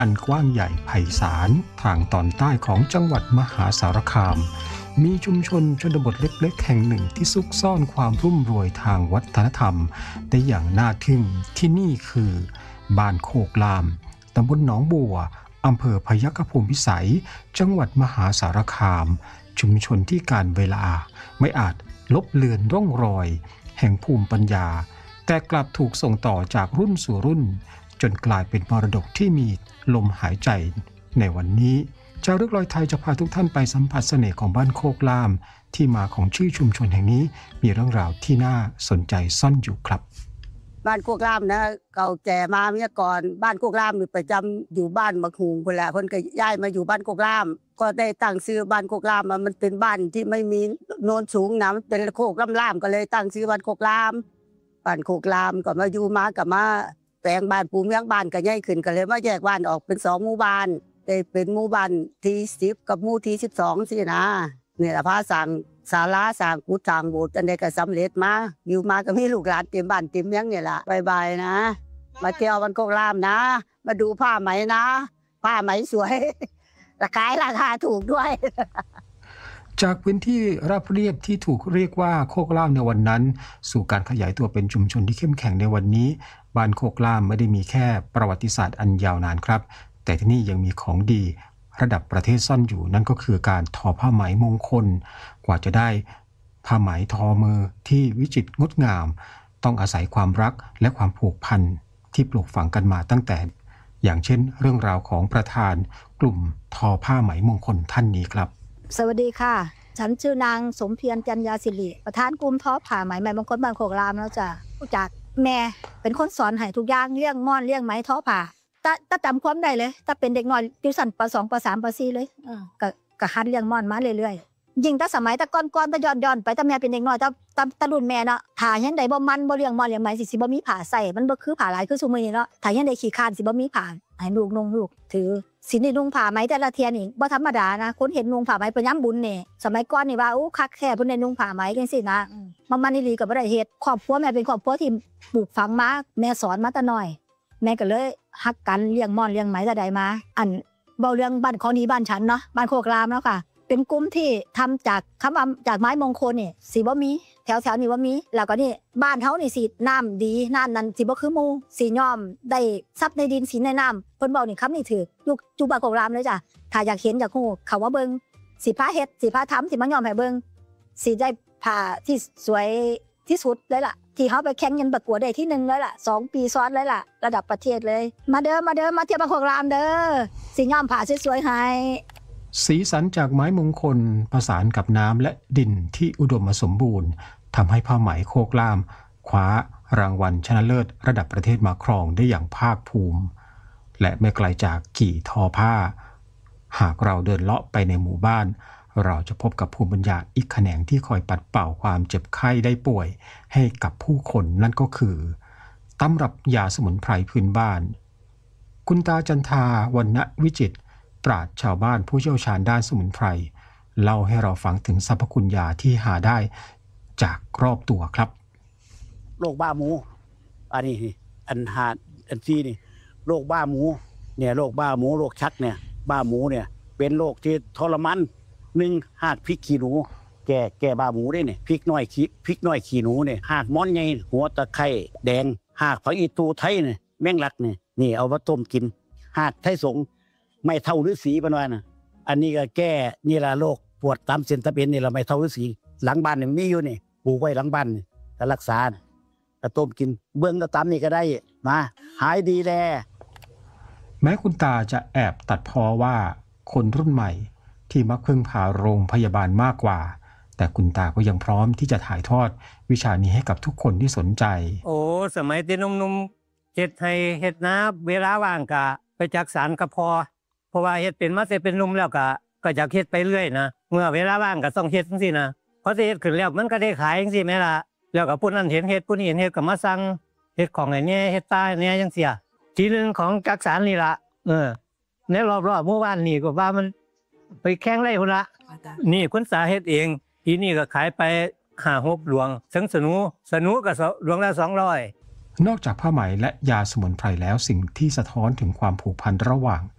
อันกว้างใหญ่ไพศาลทางตอนใต้ของจังหวัดมหาสารคามมีชุมชนชนบทเล็กๆแห่งหนึ่งที่ซุกซ่อนความรุ่มรวยทางวัฒนธรรมได้อย่างน่าทึ่งที่นี่คือบ้านโคกลามตำบลหนองบัวอำเภอพยัคฆภูมิพิสัยจังหวัดมหาสารคามชุมชนที่การเวลาไม่อาจลบเลือนร่องรอยแห่งภูมิปัญญาแต่กลับถูกส่งต่อจากรุ่นสู่รุ่นจนกลายเป็นมรดกที่มีลมหายใจในวันนี้จารึกรอยไทยจะพาทุกท่านไปสัมผัสเสน่ห์ของบ้านโคกลามที่มาของชื่อชุมชนแห่งนี้มีเรื่องราวที่น่าสนใจซ่อนอยู่ครับบ้านโคกลามนะเก่าแก่มาเมื่อก่อนบ้านโคกลามประจำอยู่บ้านมะฮูงคนละคนก็ย้ายมาอยู่บ้านโคกลามก็ได้ตั้งชื่อบ้านโคกลามมันเป็นบ้านที่ไม่มีโนนสูงนะมันเป็นโคกล่ามก็เลยตั้งชื่อบ้านโคกลามบ้านโคกลามก็มาอยู่มากับมาแปลงบ้านปูเมืองบ้านก็ใหญ่ขึ้นก็เลยมาแยกบ้านออกเป็น2หมู่บ้านได้เป็นหมู่บ้านที่10กับหมู่ที่12สินะเนี่ยละพาสั่งศาลาสร้างกุฏิสร้างโบสถ์อันใดก็สำเร็จมาอยู่มาก็มีลูกหลานเต็มบ้านเต็มเมืองเนี่ยล่ะบายๆนะมาเที่ยวบ้านโคกลามนะมาดูผ้าไหมนะผ้าไหมสวยราคาถูกด้วยจากพื้นที่ราบเรียบที่ถูกเรียกว่าโคกลามในวันนั้นสู่การขยายตัวเป็นชุมชนที่เข้มแข็งในวันนี้บ้านโคกลามไม่ได้มีแค่ประวัติศาสตร์อันยาวนานครับแต่ที่นี่ยังมีของดีระดับประเทศซ่อนอยู่นั่นก็คือการทอผ้าไหมมงคลกว่าจะได้ผ้าไหมทอมือที่วิจิตรงดงามต้องอาศัยความรักและความผูกพันที่ปลูกฝังกันมาตั้งแต่อย่างเช่นเรื่องราวของประธานกลุ่มทอผ้าไหมมงคลท่านนี้ครับสวัสดีค่ะฉันชื่อนางสมเพียรจันยาศิริประธานกลุ่มทอผ้าไหมมงคลบ้านโคกลามแล้วจ้ะจากแม่เป็นคนสอนให้ทุกอย่างเรื่องม่อนเรื่องไหมทอผ้าถ้าจำความได้เลยถ้าเป็นเด็กน้อยดิสันป.2 ป.3 ป.4 เลยก็หัดเรื่องม่อนมาเรื่อยๆยิ่งแต่สมัยแต่ก่อนๆแต่ย้อนไปแต่แม่เป็นเด็กน้อยแต่รุ่นแม่เนาะถ้ายังได้บ่มันบ่เรื่องม่อนเรื่องไหมสิบ่มีผ้าใส่มันบ่คือผ้าหลายคือซุมื้อนี้เนาะถ้ายังได้ขี้คร้านสิบ่มีผ้าให้ลูกนุ่งลูกถือสิได้นุ่งผ้าไหมแต่ละเที่ยนี่บ่ธรรมดานะคนเห็นนุ่งผ้าไหมเป็นยามบุญนี่สมัยก่อนนี่ว่าโอ้คักแท้เพิ่นได้นุ่งผ้าไหมจังซี่นะมันอีหลีก็บ่ได้เฮ็ดครอบครัวแม่เป็นครอบครัวที่ปลูกฝังมาแม่สอนมาแต่น้อยแม่ก็เลยฮักกันเลี้ยงม่อนเลี้ยงไหมแต่ใดมาอันเบาเรื่องบ้านของนี้บ้านฉันเนาะบ้านโคกลามเนาะค่ะเป็นกลุ่มที่ทำจากจากไม้มงคลนี่สิบ่มีแถวนี้บ่มีแล้วก็นี่บ้านเฮานี่สิน้ำดีน้ำนั้นสิบ่คือหมู่สิยอมได้ทรัพย์ในดินสินในน้ำเพิ่นเว้านี่คำนี้ถืออยู่บ้านโคกลามเลยจ้ะถ้าอยากเห็นอยากฮู้เข้ามาเบิ่งสิพาเฮ็ดสิพาทำสิมายอมให้เบิ่งสิได้ผ้าที่สวยที่สุดเลยล่ะที่เขาไปแข่งยันประกวดได้ที่1เลยล่ะ2 ปีซ้อนเลยล่ะระดับประเทศเลยมาเด้อมาเที่ยวบ้านโคกลามเด้อสิย้อมผ้าสวยๆให้สีสันจากไม้มงคลประสานกับน้ำและดินที่อุดมสมบูรณ์ทำให้ผ้าไหมโคกลามคว้ารางวัลชนะเลิศระดับประเทศมาครองได้อย่างภาคภูมิและไม่ไกลจากกี่ทอผ้าหากเราเดินเลาะไปในหมู่บ้านเราจะพบกับภูมิปัญญาอีกแขนงที่คอยปัดเป่าความเจ็บไข้ได้ป่วยให้กับผู้คนนั่นก็คือตำรับยาสมุนไพรพื้นบ้านคุณตาจันทาวรรณวิจิตรปราชญ์ชาวบ้านผู้เชี่ยวชาญด้านสมุนไพรเล่าให้เราฟังถึงสรรพคุณยาที่หาได้จากรอบตัวครับโรคบ้าหมูอันนี้อันที่นี่โรคบ้าหมูเนี่ยโรคบ้าหมูโรคชักเนี่ยบ้าหมูเนี่ยเป็นโรคที่ทรมาน1หากพริกขี้หนูแก่บ้าหมูได้เนี่ยพริกน้อยขี้หนูเนี่ยหากม้อนใหญ่หัวตะไคร้แดงหากผักอีตูไทยเนี่ยแมงลักเนี่ยนี่เอามาต้มกินหากไทยสงไม่เท่าฤาษีปานว่านะอันนี้ก็แก้นี่ละโรคปวดตามเส้นตะเป็นนี่ละไม่เท่าฤาษีหลังบ้านนี่มีอยู่นี่ปลูกไว้หลังบ้านนี่ก็รักษาก็ต้มกินเบื้องก็ตามนี่ก็ได้มาหายดีแลแม้คุณตาจะแอบตัดพ้อว่าคนรุ่นใหม่ที่มักพึ่งพาโรงพยาบาลมากกว่าแต่คุณตาก็ยังพร้อมที่จะถ่ายทอดวิชานี้ให้กับทุกคนที่สนใจโอ้สมัยที่หนุ่มๆเฮ็ดให้เฮ็ดนาเวลาว่างก็ไปจักสารก็พอเพราะว่าเฮ็ดเป็นมาแต่เป็นหนุ่มแล้วก็อยากเฮ็ดไปเรื่อยนะเมื่อเวลาว่างก็ต้องเฮ็ดจังซี่นะพอสิเฮ็ดขึ้นแล้วมันก็ได้ขายจังซี่แม่ล่ะแล้วก็ผู้นั้นเห็นเฮ็ดผู้นี้เห็นเฮ็ดก็มาสั่งเฮ็ดของไอ้เนี่ยเฮ็ดตาเนี่ยจังซี่ทีนึงของจักสารนี่ล่ะในรอบๆหมู่บ้านนี่ก็ว่ามันไปแข่งไร่พุ่นละนี่คุณสาเฮ็ดเองทีนี้ก็ขายไป5-6หลวงทั้งสนูก็หลวงละ200 นอกจากผ้าไหมและยาสมุนไพรแล้วสิ่งที่สะท้อนถึงความผูกพันระหว่าง